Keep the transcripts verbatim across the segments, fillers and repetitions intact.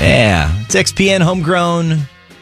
Yeah, it's X P N Homegrown,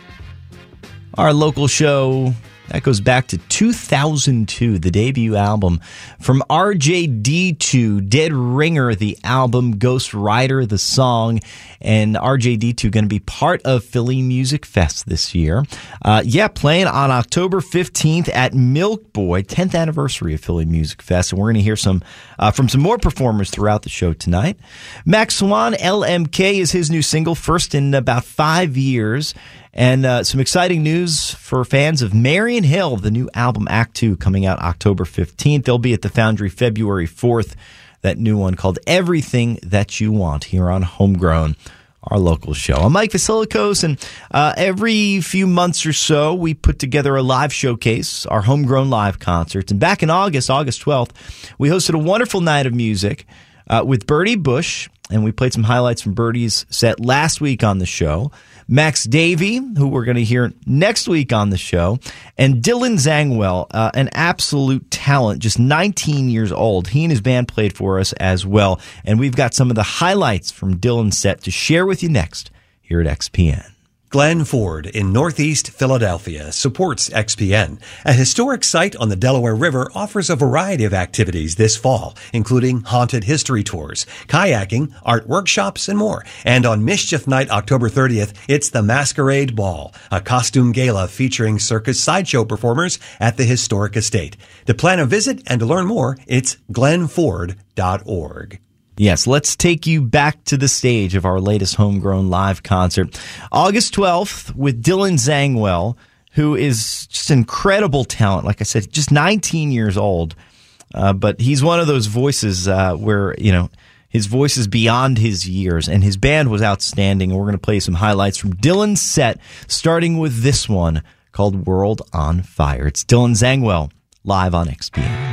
our local show. That goes back to two thousand two, the debut album from R J D two, Dead Ringer, the album, Ghost Rider, the song, and R J D two going to be part of Philly Music Fest this year. Uh, yeah, playing on October fifteenth at Milk Boy, tenth anniversary of Philly Music Fest, and we're going to hear some uh, from some more performers throughout the show tonight. Max Swan, L M K is his new single, first in about five years. And uh, some exciting news for fans of Marion Hill, the new album Act two coming out October fifteenth. They'll be at the Foundry February fourth, that new one called Everything That You Want here on Homegrown, our local show. I'm Mike Vasilikos, and uh, every few months or so we put together a live showcase, our Homegrown Live concerts. And back in August, August twelfth, we hosted a wonderful night of music uh, with Bertie Bush, and we played some highlights from Bertie's set last week on the show. Max Davey, who we're going to hear next week on the show, and Dylan Zangwell, uh, an absolute talent, just nineteen years old. He and his band played for us as well, and we've got some of the highlights from Dylan's set to share with you next here at X P N. Glen Ford in Northeast Philadelphia supports X P N. A historic site on the Delaware River offers a variety of activities this fall, including haunted history tours, kayaking, art workshops, and more. And on Mischief Night, October thirtieth, it's the Masquerade Ball, a costume gala featuring circus sideshow performers at the historic estate. To plan a visit and to learn more, it's glen ford dot org. Yes, let's take you back to the stage of our latest Homegrown Live concert. August twelfth with Dylan Zangwell, who is just incredible talent. Like I said, just nineteen years old. Uh, but he's one of those voices uh, where, you know, his voice is beyond his years. And his band was outstanding. And we're going to play some highlights from Dylan's set, starting with this one called World on Fire. It's Dylan Zangwell, live on X P N.